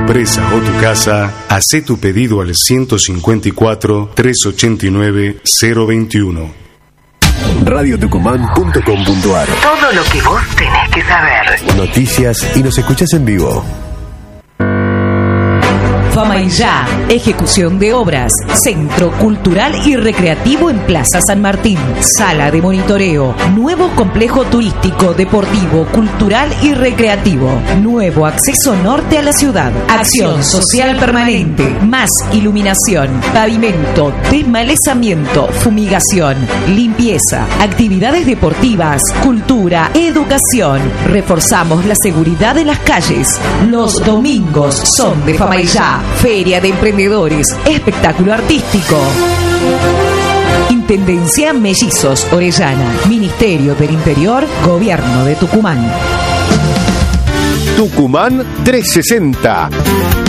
empresa o tu casa, hacé tu pedido al 154-389-021. radiotucumán.com.ar. Todo lo que vos tenés que saber. Noticias y nos escuchás en vivo. Fama y Ya, ejecución de obras, Centro Cultural y Recreativo en Plaza San Martín, sala de monitoreo, nuevo complejo turístico, deportivo, cultural y recreativo, nuevo acceso norte a la ciudad, acción social permanente, más iluminación, pavimento, desmalezamiento, fumigación, limpieza, actividades deportivas, cultura, educación. Reforzamos la seguridad de las calles. Los domingos son de Fama y Ya. Feria de Emprendedores, espectáculo artístico. Intendencia Mellizos, Orellana, Ministerio del Interior, Gobierno de Tucumán. Tucumán 360.